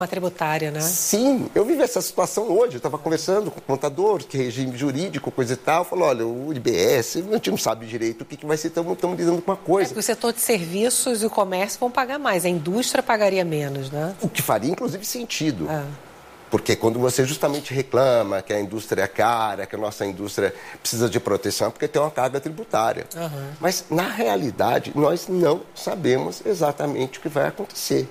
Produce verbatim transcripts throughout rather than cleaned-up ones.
Uma tributária, né? Sim, eu vivi essa situação hoje. Eu estava conversando com o contador, que é regime jurídico, coisa e tal. Falou, olha, o I B S, a gente não sabe direito o que, que vai ser, estamos lidando com uma coisa. É, o setor de serviços e o comércio vão pagar mais, a indústria pagaria menos, né? O que faria, inclusive, sentido. É. Porque quando você justamente reclama que a indústria é cara, que a nossa indústria precisa de proteção, é porque tem uma carga tributária. Uhum. Mas, na realidade, nós não sabemos exatamente o que vai acontecer.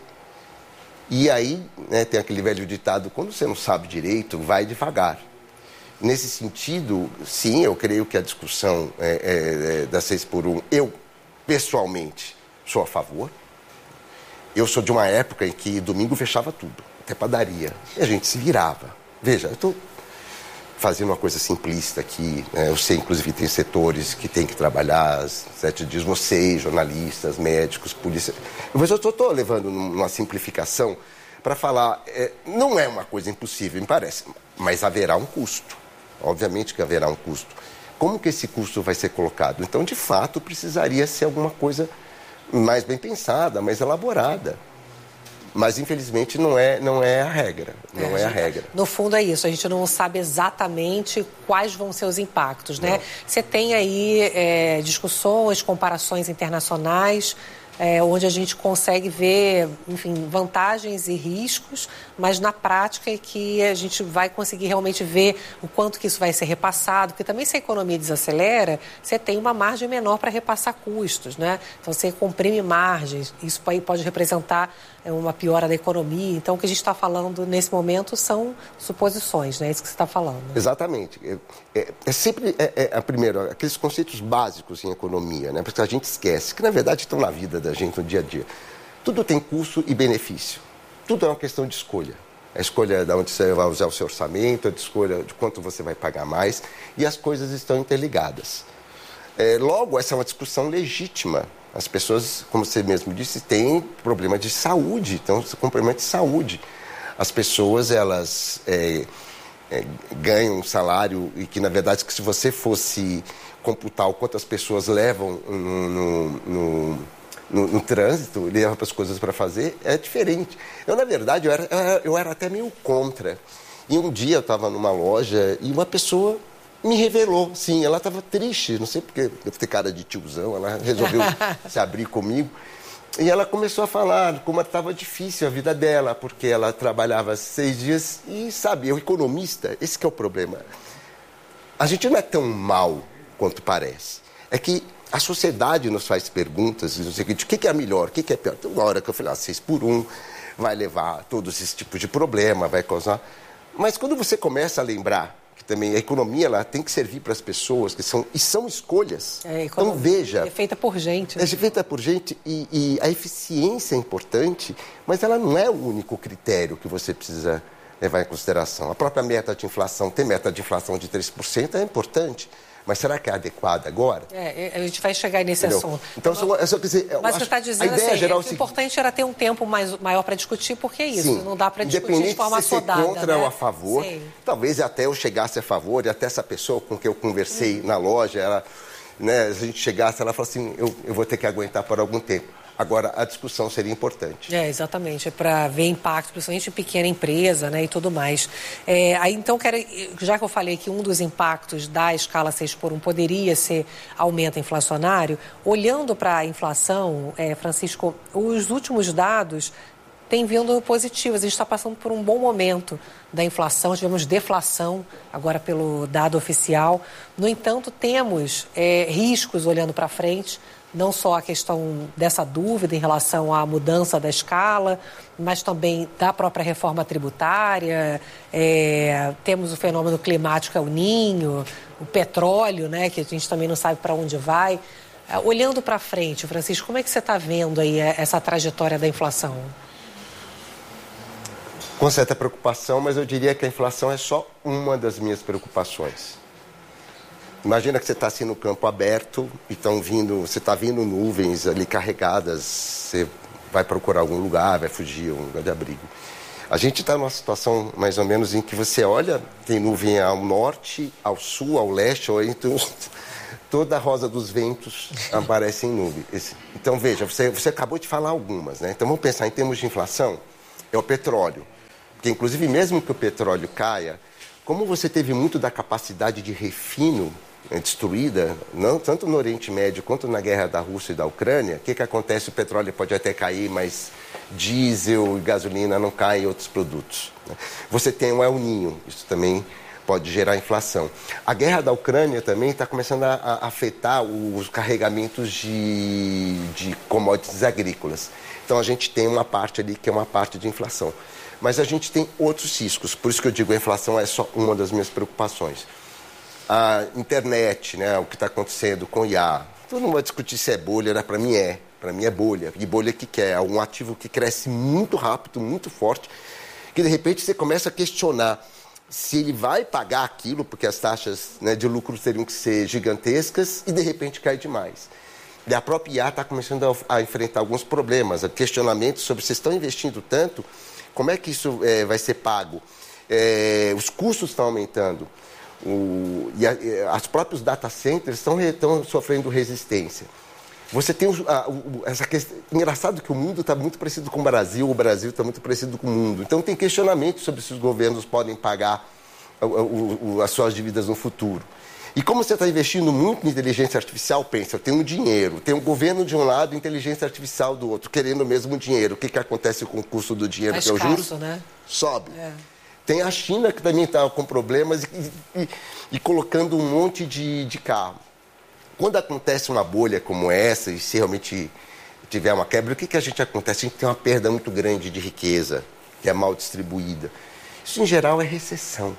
E aí, né, tem aquele velho ditado, quando você não sabe direito, vai devagar. Nesse sentido, sim, eu creio que a discussão é, é, é, da seis por um, eu, pessoalmente, sou a favor. Eu sou de uma época em que domingo fechava tudo, até padaria, e a gente se virava. Veja, eu estou fazendo uma coisa simplista aqui, né? Eu sei, inclusive, tem setores que têm que trabalhar sete dias, vocês, jornalistas, médicos, polícia. Mas eu estou levando uma simplificação para falar, é, não é uma coisa impossível, me parece, mas haverá um custo. Obviamente que haverá um custo. Como que esse custo vai ser colocado? Então, de fato, precisaria ser alguma coisa mais bem pensada, mais elaborada. Mas, infelizmente, não é, não é a regra. Não é, é a regra. No fundo, é isso. A gente não sabe exatamente quais vão ser os impactos, né? Não. Você tem aí é, discussões, comparações internacionais, é, onde a gente consegue ver, enfim, vantagens e riscos, mas na prática é que a gente vai conseguir realmente ver o quanto que isso vai ser repassado, porque também se a economia desacelera, você tem uma margem menor para repassar custos, né? Então você comprime margens, isso aí pode representar uma piora da economia. Então o que a gente está falando nesse momento são suposições, né? É isso que você está falando. Exatamente. É, é, é sempre, é, é, primeiro, aqueles conceitos básicos em economia, né? Porque a gente esquece, que na verdade estão na vida da gente no dia a dia. Tudo tem custo e benefício. Tudo é uma questão de escolha. A escolha de onde você vai usar o seu orçamento, a escolha de quanto você vai pagar mais, e as coisas estão interligadas. É, logo, essa é uma discussão legítima. As pessoas, como você mesmo disse, têm problema de saúde, então, com problema de saúde. As pessoas, elas é, é, ganham um salário e que, na verdade, que se você fosse computar o quanto as pessoas levam no... no, no No, no trânsito, leva para as coisas para fazer, é diferente. Eu, na verdade, eu era, eu era até meio contra. E um dia eu estava numa loja e uma pessoa me revelou, sim, ela estava triste, não sei porque, deve ter cara de tiozão, ela resolveu se abrir comigo. E ela começou a falar como estava difícil a vida dela, porque ela trabalhava seis dias e, sabe, eu economista, esse que é o problema. A gente não é tão mal quanto parece. É que a sociedade nos faz perguntas, no seguinte, o que é melhor, o que é pior? Então, na hora que eu falei, ah, seis por um, vai levar a todos esses tipos de problema, vai causar... Mas quando você começa a lembrar que também a economia ela tem que servir para as pessoas, que são, e são escolhas. É, então, veja... É feita por gente. Né? É feita por gente e, e a eficiência é importante, mas ela não é o único critério que você precisa levar em consideração. A própria meta de inflação, ter meta de inflação de três por cento é importante. Mas será que é adequada agora? É, a gente vai chegar nesse Entendeu? assunto. Então, só, só quer dizer, mas você está dizendo assim, geral é, o importante era ter um tempo mais, maior para discutir, porque é isso, sim, não dá para discutir de forma se ser assodada. Contra né? ou a favor, sim. Talvez até eu chegasse a favor, e até essa pessoa com quem eu conversei hum. na loja, ela, né, se a gente chegasse, ela falou assim, eu, eu vou ter que aguentar por algum tempo. Agora, a discussão seria importante. É, exatamente, é para ver impacto, principalmente em pequena empresa, né, e tudo mais. É, aí, então, quero, já que eu falei que um dos impactos da escala seis por um poderia ser aumento inflacionário, olhando para a inflação, é, Francisco, os últimos dados têm vindo positivos. A gente está passando por um bom momento da inflação, tivemos deflação agora pelo dado oficial. No entanto, temos é, riscos olhando para frente, não só a questão dessa dúvida em relação à mudança da escala, mas também da própria reforma tributária, é, temos o fenômeno climático El Niño, o petróleo, né, que a gente também não sabe para onde vai. É, olhando para frente, Francisco, como é que você está vendo aí essa trajetória da inflação? Com certa preocupação, mas eu diria que a inflação é só uma das minhas preocupações. Imagina que você está assim no campo aberto e estão vindo, você está vindo nuvens ali carregadas, você vai procurar algum lugar, vai fugir, um lugar de abrigo. A gente está numa situação mais ou menos em que você olha, tem nuvem ao norte, ao sul, ao leste, ou então toda a rosa dos ventos aparece em nuvem. Então veja, você, você acabou de falar algumas, né? Então vamos pensar em termos de inflação, é o petróleo. Porque, inclusive, mesmo que o petróleo caia, como você teve muito da capacidade de refino destruída, não, tanto no Oriente Médio quanto na guerra da Rússia e da Ucrânia, o que, que acontece? O petróleo pode até cair, mas diesel e gasolina não caem e outros produtos. Né? Você tem o El Niño, isso também pode gerar inflação. A guerra da Ucrânia também está começando a, a afetar os carregamentos de, de commodities agrícolas. Então a gente tem uma parte ali que é uma parte de inflação. Mas a gente tem outros riscos, por isso que eu digo a inflação é só uma das minhas preocupações. A internet, né, o que está acontecendo com o I A. Todo mundo vai discutir se é bolha, né? Para mim é. Para mim é bolha. E bolha que quer? É um ativo que cresce muito rápido, muito forte, que de repente você começa a questionar se ele vai pagar aquilo, porque as taxas, né, de lucro teriam que ser gigantescas, e de repente cai demais. E a própria I A está começando a, a enfrentar alguns problemas, questionamentos sobre se estão investindo tanto, como é que isso é, vai ser pago? É, os custos estão aumentando. O, e a, as próprios data centers estão, estão sofrendo resistência. Você tem o, a, o, essa questão. Engraçado que o mundo está muito parecido com o Brasil, o Brasil está muito parecido com o mundo. Então tem questionamento sobre se os governos podem pagar o, o, o, as suas dívidas no futuro. E como você está investindo muito em inteligência artificial, pensa, eu tenho um dinheiro, tem um governo de um lado e inteligência artificial do outro, querendo o mesmo dinheiro. O que, que acontece com o custo do dinheiro, é que é o juros? Né? Sobe. É. Tem a China que também está com problemas e, e, e colocando um monte de, de carro. Quando acontece uma bolha como essa, e se realmente tiver uma quebra, o que, que a gente acontece? A gente tem uma perda muito grande de riqueza, que é mal distribuída. Isso, em geral, é recessão.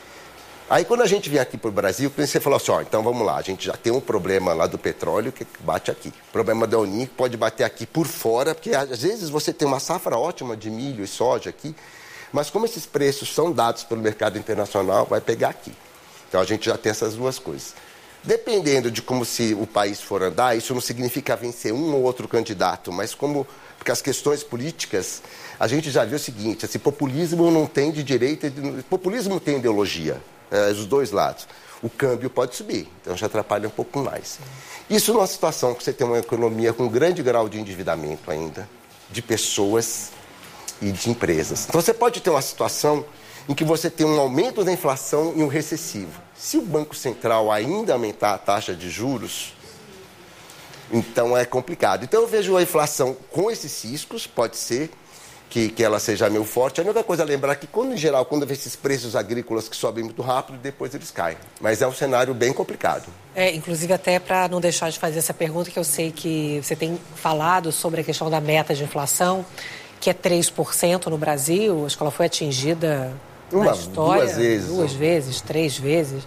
Aí, quando a gente vem aqui para o Brasil, você falou assim, ó, então vamos lá, a gente já tem um problema lá do petróleo que bate aqui. O problema do El Niño pode bater aqui por fora, porque às vezes você tem uma safra ótima de milho e soja aqui, mas como esses preços são dados pelo mercado internacional, vai pegar aqui. Então a gente já tem essas duas coisas. Dependendo de como se o país for andar, isso não significa vencer um ou outro candidato, mas como, porque as questões políticas, a gente já viu o seguinte, esse populismo não tem de direita, de, populismo tem ideologia, é, os dois lados. O câmbio pode subir, então já atrapalha um pouco mais. Isso numa situação que você tem uma economia com um grande grau de endividamento ainda, de pessoas e de empresas. Então você pode ter uma situação em que você tem um aumento da inflação e um recessivo. Se o Banco Central ainda aumentar a taxa de juros, então é complicado. Então eu vejo a inflação com esses riscos, pode ser que, que ela seja meio forte. A única coisa a lembrar é que, quando, em geral, quando vê esses preços agrícolas que sobem muito rápido, depois eles caem. Mas é um cenário bem complicado. É, inclusive até para não deixar de fazer essa pergunta, que eu sei que você tem falado sobre a questão da meta de inflação, que é três por cento no Brasil, acho que ela foi atingida uma, na história duas vezes. Duas vezes, três vezes.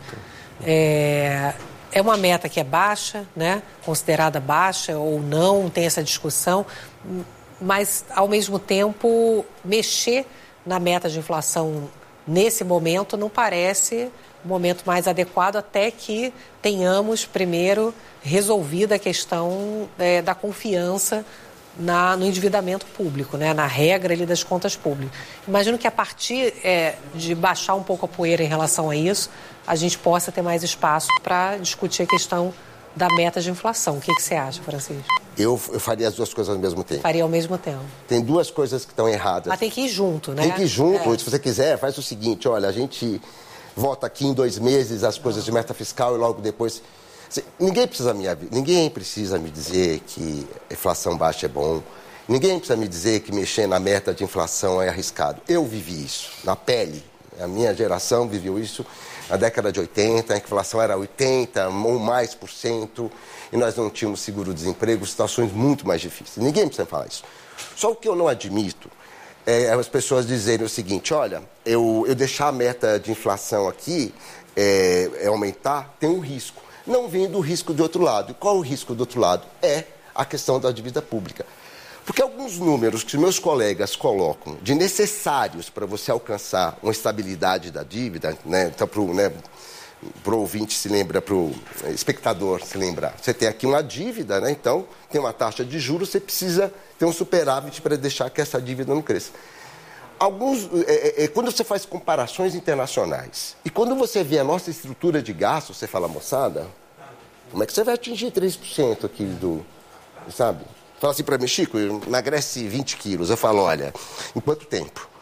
É, é uma meta que é baixa, né? Considerada baixa ou não, tem essa discussão, mas, ao mesmo tempo, mexer na meta de inflação nesse momento não parece o momento mais adequado, até que tenhamos, primeiro, resolvida a questão é, da confiança Na, no endividamento público, né? Na regra ali das contas públicas. Imagino que a partir é, de baixar um pouco a poeira em relação a isso, a gente possa ter mais espaço para discutir a questão da meta de inflação. O que, que você acha, Francisco? Eu, eu faria as duas coisas ao mesmo tempo. Faria ao mesmo tempo. Tem duas coisas que estão erradas. Mas tem que ir junto, né? Tem que ir junto. É. Se você quiser, faz o seguinte, olha, a gente vota aqui em dois meses as coisas de meta fiscal e logo depois... Ninguém precisa, me, ninguém precisa me dizer que inflação baixa é bom. Ninguém precisa me dizer que mexer na meta de inflação é arriscado. Eu vivi isso, na pele. A minha geração viveu isso na década de oitenta, a inflação era oitenta ou mais por cento, e nós não tínhamos seguro-desemprego, situações muito mais difíceis. Ninguém precisa falar isso. Só o que eu não admito é as pessoas dizerem o seguinte, olha, eu, eu deixar a meta de inflação aqui é, é aumentar, tem um risco. Não vem do risco do outro lado. E qual é o risco do outro lado? É a questão da dívida pública. Porque alguns números que meus colegas colocam de necessários para você alcançar uma estabilidade da dívida, né, então para o né, pro ouvinte se lembra, para o espectador se lembrar, você tem aqui uma dívida, né, então tem uma taxa de juros, você precisa ter um superávit para deixar que essa dívida não cresça. Alguns, é, é, quando você faz comparações internacionais e quando você vê a nossa estrutura de gasto, você fala, moçada, como é que você vai atingir três por cento aqui do, sabe? Fala assim para mim, Chico, emagrece vinte quilos. Eu falo, olha, em quanto tempo?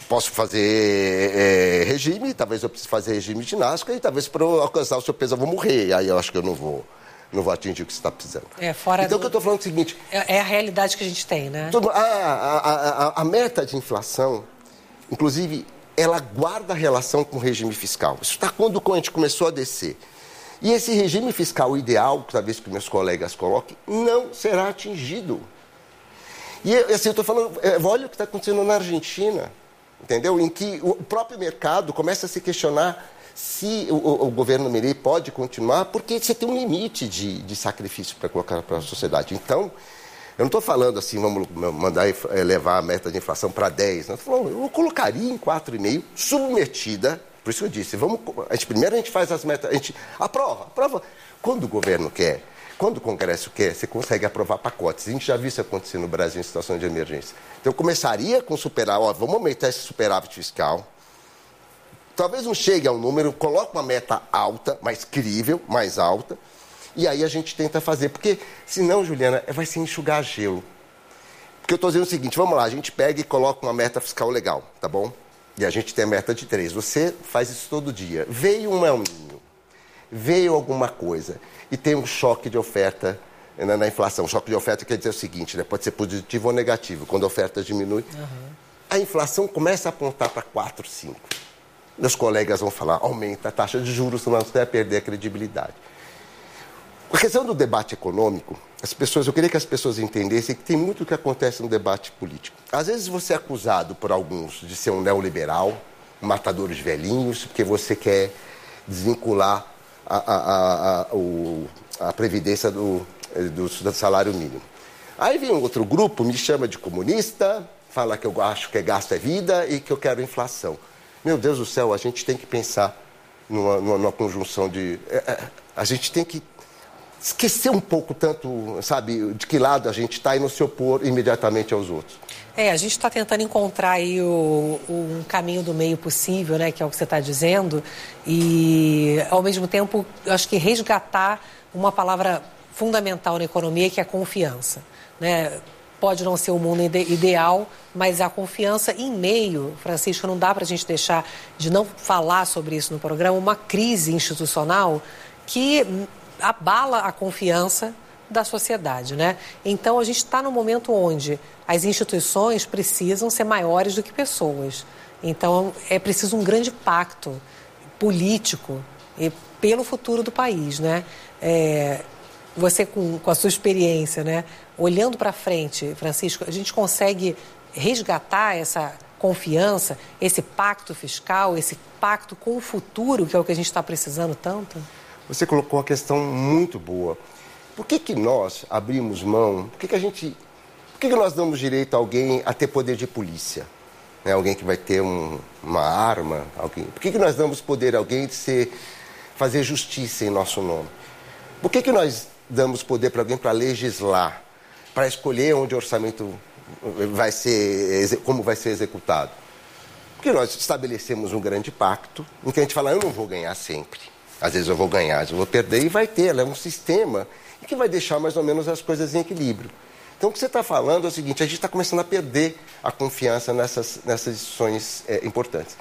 posso fazer é, regime, talvez eu precise fazer regime de ginástica e talvez para eu alcançar o seu peso eu vou morrer. Aí eu acho que eu não vou, não vou atingir o que você está precisando. É, fora então, do... o que eu estou falando é o seguinte... É, é a realidade que a gente tem, né? Tudo, a, a, a, a meta de inflação, inclusive, ela guarda relação com o regime fiscal. Isso está quando a gente começou a descer. E esse regime fiscal ideal, talvez que meus colegas coloquem, não será atingido. E assim, eu estou falando, olha o que está acontecendo na Argentina, entendeu? Em que o próprio mercado começa a se questionar se o, o, o governo Milei pode continuar, porque você tem um limite de, de sacrifício para colocar para a sociedade. Então, eu não estou falando assim, vamos mandar levar a meta de inflação para dez, não. Falando, eu colocaria em quatro vírgula cinco, submetida, por isso que eu disse, vamos, a gente, primeiro a gente faz as metas, a gente aprova, aprova. Quando o governo quer, quando o Congresso quer, você consegue aprovar pacotes. A gente já viu isso acontecer no Brasil em situação de emergência. Então, eu começaria com superávit, ó, vamos aumentar esse superávit fiscal. Talvez não chegue ao número, coloque uma meta alta, mais crível, mais alta, e aí a gente tenta fazer. Porque, senão, Juliana, vai ser enxugar gelo. Porque eu estou dizendo o seguinte, vamos lá, a gente pega e coloca uma meta fiscal legal, tá bom? E a gente tem a meta de três. Você faz isso todo dia. Veio um El Niño, veio alguma coisa, e tem um choque de oferta na, na inflação. O choque de oferta quer dizer o seguinte, né? Pode ser positivo ou negativo. Quando a oferta diminui, uhum. a inflação começa a apontar para quatro, cinco. Meus colegas vão falar, aumenta a taxa de juros, senão você vai perder a credibilidade. A questão do debate econômico, as pessoas, eu queria que as pessoas entendessem que tem muito o que acontece no debate político. Às vezes você é acusado por alguns de ser um neoliberal, um matador de velhinhos, porque você quer desvincular a, a, a, a, o, a previdência do, do, do salário mínimo. Aí vem um outro grupo, me chama de comunista, fala que eu acho que gasto é vida e que eu quero inflação. Meu Deus do céu, a gente tem que pensar numa, numa, numa conjunção de... A gente tem que esquecer um pouco tanto, sabe, de que lado a gente está e não se opor imediatamente aos outros. É, a gente está tentando encontrar aí o, o, um caminho do meio possível, né, que é o que você está dizendo, e, ao mesmo tempo, eu acho que resgatar uma palavra fundamental na economia, que é a confiança, né? Pode não ser o mundo ide- ideal, mas a confiança em meio, Francisco, não dá para a gente deixar de não falar sobre isso no programa, uma crise institucional que abala a confiança da sociedade, né? Então, a gente está num momento onde as instituições precisam ser maiores do que pessoas. Então, é preciso um grande pacto político e pelo futuro do país, né? É, você, com, com a sua experiência, né? Olhando para frente, Francisco, a gente consegue resgatar essa confiança, esse pacto fiscal, esse pacto com o futuro, que é o que a gente está precisando tanto? Você colocou uma questão muito boa. Por que que nós abrimos mão? Por que que a gente... Por que que nós damos direito a alguém a ter poder de polícia? Né? Alguém que vai ter um, uma arma? Alguém... Por que que nós damos poder a alguém de ser, fazer justiça em nosso nome? Por que que nós damos poder para alguém para legislar? Para escolher onde o orçamento vai ser, como vai ser executado? Porque nós estabelecemos um grande pacto em que a gente fala, eu não vou ganhar sempre. Às vezes eu vou ganhar, às vezes eu vou perder, e vai ter. Ela é um sistema que vai deixar mais ou menos as coisas em equilíbrio. Então, o que você está falando é o seguinte, a gente está começando a perder a confiança nessas, nessas decisões é, importantes.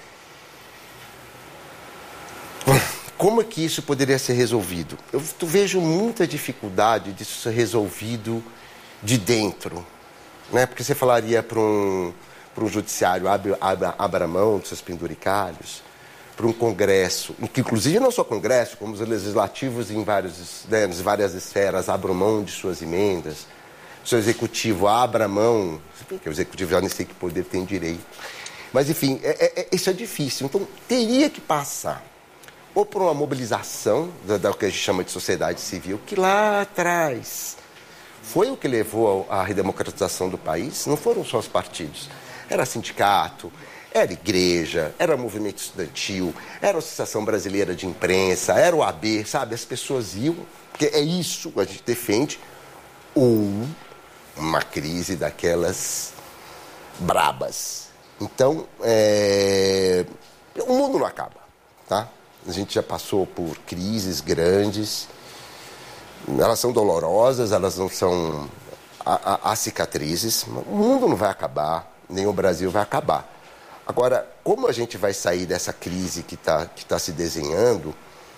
Como é que isso poderia ser resolvido? Eu vejo muita dificuldade disso ser resolvido de dentro, né? Porque você falaria para um, para um judiciário, abre, abre, abra mão dos seus penduricalhos, para um Congresso, que inclusive não só Congresso, como os legislativos em vários, né, em várias esferas abram mão de suas emendas, o seu executivo abra mão, porque o executivo já nem sei que poder tem direito, mas enfim, é, é, isso é difícil. Então teria que passar ou por uma mobilização da, da que a gente chama de sociedade civil, que lá atrás foi o que levou à redemocratização do país, não foram só os partidos, era sindicato, era igreja, era movimento estudantil, era a Associação Brasileira de Imprensa, era o A B, sabe? As pessoas iam, porque é isso que a gente defende, ou uma crise daquelas brabas. Então, é... o mundo não acaba, tá? A gente já passou por crises grandes, elas são dolorosas, elas não são há cicatrizes, o mundo não vai acabar, nem o Brasil vai acabar. Agora, como a gente vai sair dessa crise que está que tá se desenhando,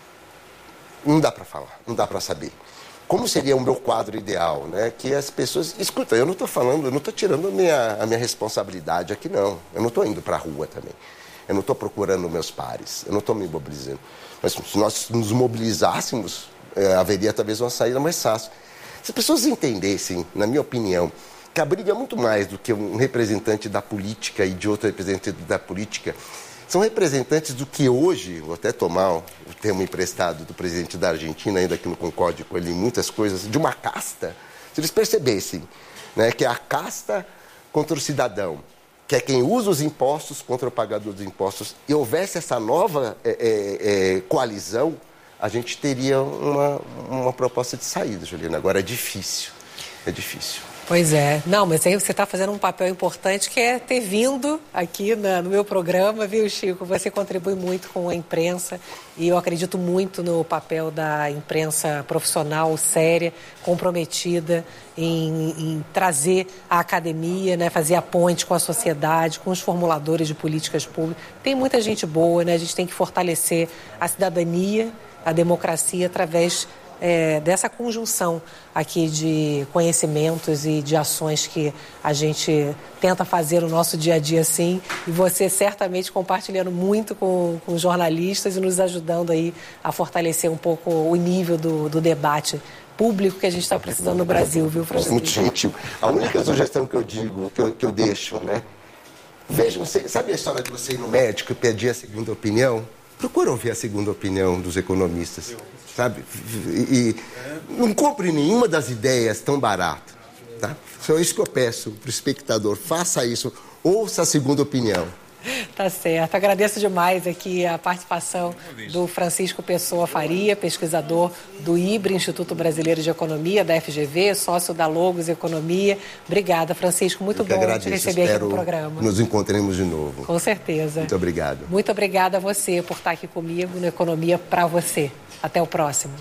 não dá para falar, não dá para saber. Como seria o meu quadro ideal, né? Que as pessoas... Escuta, eu não estou falando, eu não estou tirando a minha, a minha responsabilidade aqui, não. Eu não estou indo para a rua também. Eu não estou procurando meus pares, eu não estou me mobilizando. Mas se nós nos mobilizássemos, é, haveria talvez uma saída mais fácil. Se as pessoas entendessem, na minha opinião, que a briga é muito mais do que um representante da política e de outro representante da política, são representantes do que hoje, vou até tomar o termo emprestado do presidente da Argentina, ainda que não concorde com ele em muitas coisas, de uma casta, se eles percebessem, né, que é a casta contra o cidadão, que é quem usa os impostos contra o pagador dos impostos, e houvesse essa nova é, é, é, coalizão, a gente teria uma, uma proposta de saída, Juliana. Agora é difícil, é difícil. Pois é. Não, mas aí você está fazendo um papel importante que é ter vindo aqui na, no meu programa, viu, Chico? Você contribui muito com a imprensa e eu acredito muito no papel da imprensa profissional, séria, comprometida em, em trazer a academia, né, fazer a ponte com a sociedade, com os formuladores de políticas públicas. Tem muita gente boa, né? A gente tem que fortalecer a cidadania, a democracia através É, dessa conjunção aqui de conhecimentos e de ações que a gente tenta fazer no nosso dia a dia, sim, e você certamente compartilhando muito com, com os jornalistas e nos ajudando aí a fortalecer um pouco o nível do, do debate público que a gente está precisando no Brasil, viu, Francisco? Muito gentil. A única sugestão que eu digo, que eu, que eu deixo, né? Vejam, sabe a história de você ir no médico e pedir a segunda opinião? Procura ouvir a segunda opinião dos economistas, sabe? E, e não compre nenhuma das ideias tão barato, tá? Só isso que eu peço para o espectador, faça isso, ouça a segunda opinião. Tá certo. Agradeço demais aqui a participação do Francisco Pessoa Faria, pesquisador do I B R, Instituto Brasileiro de Economia, da F G V, sócio da Logos Economia. Obrigada, Francisco. Muito bom agradeço. te receber Espero aqui no programa. Nos encontremos de novo. Com certeza. Muito obrigado. Muito obrigada a você por estar aqui comigo no Economia para você. Até o próximo.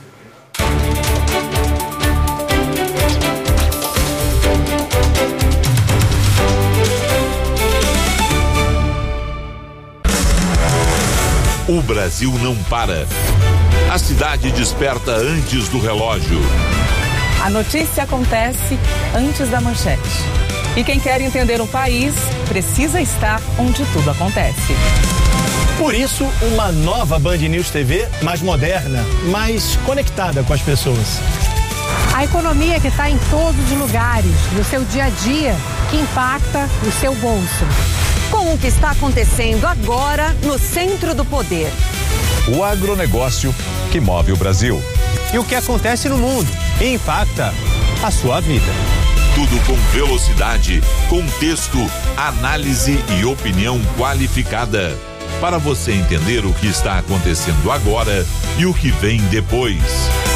O Brasil não para. A cidade desperta antes do relógio. A notícia acontece antes da manchete. E quem quer entender o país precisa estar onde tudo acontece. Por isso, uma nova Band News T V mais moderna, mais conectada com as pessoas. A economia que está em todos os lugares, no seu dia a dia, que impacta o seu bolso. Com o que está acontecendo agora no centro do poder. O agronegócio que move o Brasil. E o que acontece no mundo e impacta a sua vida. Tudo com velocidade, contexto, análise e opinião qualificada. Para você entender o que está acontecendo agora e o que vem depois.